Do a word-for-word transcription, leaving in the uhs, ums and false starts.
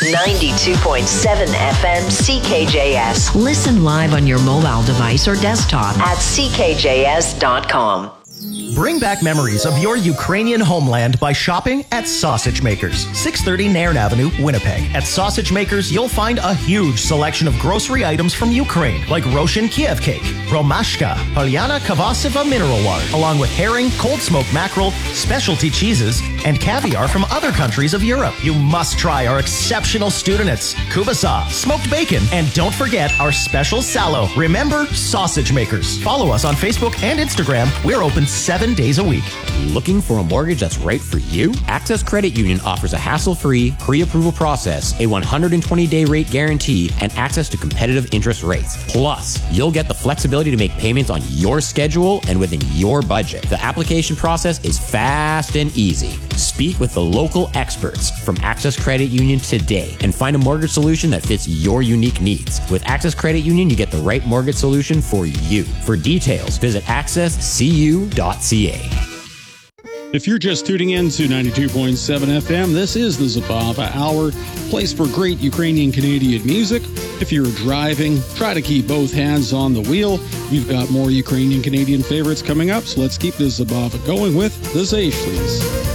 ninety-two point seven F M C K J S. Listen live on your mobile device or desktop at c k j s dot com. Bring back memories of your Ukrainian homeland by shopping at Sausage Makers, six thirty Nairn Avenue, Winnipeg. At Sausage Makers, you'll find a huge selection of grocery items from Ukraine, like Roshin Kiev cake, Romashka, Polyana Kavasiva mineral water, along with herring, cold smoked mackerel, specialty cheeses, and caviar from other countries of Europe. You must try our exceptional students, kubasa, smoked bacon, and don't forget our special salo. Remember, Sausage Makers. Follow us on Facebook and Instagram. We're open seven days a week. Looking for a mortgage that's right for you? Access Credit Union offers a hassle-free, pre-approval process, a one hundred twenty day rate guarantee, and access to competitive interest rates. Plus, you'll get the flexibility to make payments on your schedule and within your budget. The application process is fast and easy. Speak with the local experts from Access Credit Union today and find a mortgage solution that fits your unique needs. With Access Credit Union, you get the right mortgage solution for you. For details, visit access c u dot c a. If you're just tuning in to ninety-two point seven F M, this is the Zabava Hour, place for great Ukrainian Canadian music. If you're driving, try to keep both hands on the wheel. We've got more Ukrainian Canadian favorites coming up, so let's keep this Zabava going with the Zayshleys.